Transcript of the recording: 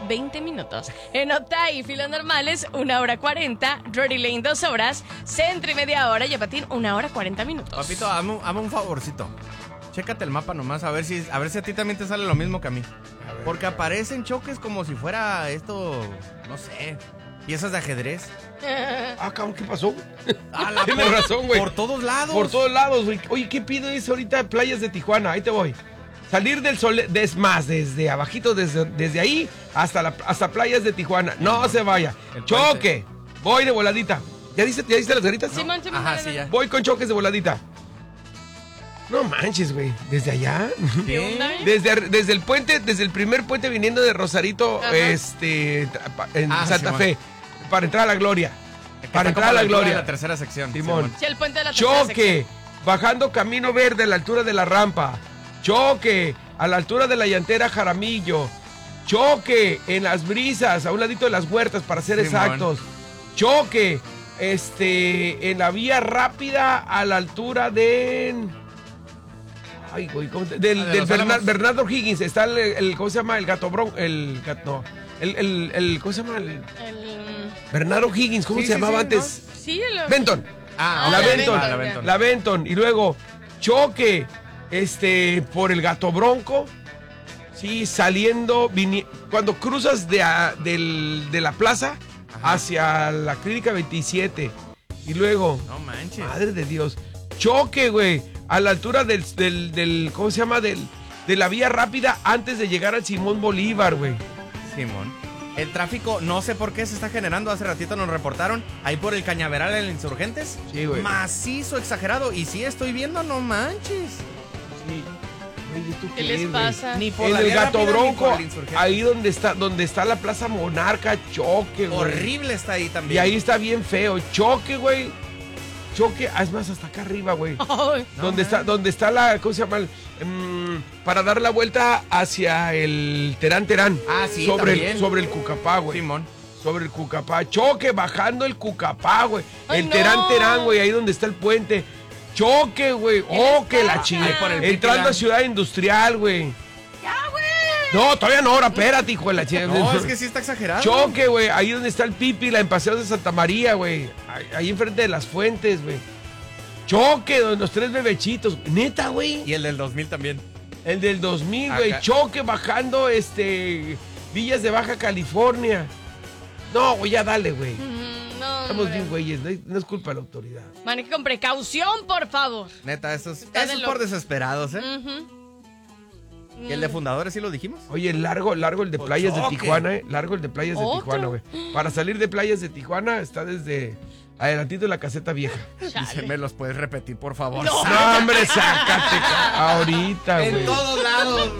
20 minutos. En Otay, filas normales, 1 hora 40. Drury Lane, 2 horas. Centro y media hora. Yapatín, 1 hora 40 minutos. Papito, hazme un favorcito. Chécate el mapa nomás, a ver si a ti también te sale lo mismo que a mí. Porque aparecen choques como si fuera esto, no sé, piezas de ajedrez. Ah, cabrón, ¿qué pasó? Tienes razón, güey. Por todos lados. Por todos lados, güey. Oye, ¿qué pido es ahorita playas de Tijuana? Ahí te voy. Salir del sol, desde abajito, desde ahí hasta playas de Tijuana. No se vaya. Choque. Voy de voladita. ¿Ya diste las garitas? Simón, Ajá, sí, ya. Voy con choques de voladita. No manches, güey. ¿Desde allá? ¿Qué? Desde el puente, desde el primer puente viniendo de Rosarito, Ajá. en Santa Simón. Fe, para entrar a la Gloria. Que Para está entrar a como la altura de Gloria. La tercera sección. Simón. Sí, el puente de la tercera Choque, bajando Camino Verde a la altura de la rampa. Choque, a la altura de la llantera Jaramillo. Choque, en las brisas, a un ladito de las huertas, para ser Simón. exactos. Choque, en la vía rápida a la altura de... Ay, güey, ¿cómo de los Álamos. Bernardo Higgins. Está ¿cómo se llama? El gato bron... ¿cómo se llama? El... Bernardo Higgins, ¿cómo Sí, se sí, llamaba sí, antes? Sí, Benton. Ah, La ok. Benton. Ah, la Benton. La Benton. Y luego, choque, por el Gato Bronco. Sí, saliendo, cuando cruzas de la plaza hacia la Clínica 27. Y luego, No manches. madre de Dios, choque, güey, a la altura del ¿cómo se llama? De la vía rápida antes de llegar al Simón Bolívar, güey. Simón. El tráfico, no sé por qué se está generando. Hace ratito nos reportaron ahí por el Cañaveral en Insurgentes. Sí, güey. Macizo, exagerado. Y sí, estoy viendo, no manches. Sí. Oye, ¿tú ¿Qué les güey? pasa? Ni por En la el vía Gato rápida, ni Bronco, por el Insurgentes. ahí donde está la Plaza Monarca, choque, güey. Horrible está ahí también. Y ahí está bien feo, choque, güey. Choque, es más, hasta acá arriba, güey. Ay, No, donde está la, ¿cómo se llama? Para dar la vuelta hacia el Terán. Ah, sí, sobre también. sobre el Cucapá, güey. Simón. Sobre el Cucapá. Choque, bajando el Cucapá, güey. Ay, El no. Terán, güey, ahí donde está el puente. Choque, güey. Oh, les que la pasa? chingada. Ahí por el Entrando Pipiland. a Ciudad Industrial, güey. No, todavía no, ahora espérate, hijo de la chingada. No, es que sí está exagerado. Choque, güey, ahí donde está el Pipila, en Paseos de Santa María, güey. Ahí enfrente de las fuentes, güey. Choque, donde los 3 bebechitos. Neta, güey. Y el del 2000 también. El del 2000, güey. Acá. Choque bajando, Villas de Baja California. No, güey, ya dale, güey. no, Estamos hombre. bien, güeyes. No es culpa de la autoridad. Maneje con precaución, por favor. Neta, eso Está de es loco. por desesperados, ¿eh? Ujú. ¿Y el de fundadores sí lo dijimos? Oye, largo el de playas de choque. Tijuana, Largo el de playas de ¿Otro? Tijuana, güey. Para salir de playas de Tijuana está desde adelantito de la caseta vieja. Dice, Chale. ¿me los puedes repetir, por favor? No. No, hombre, sácate ahorita, güey. En todos lados.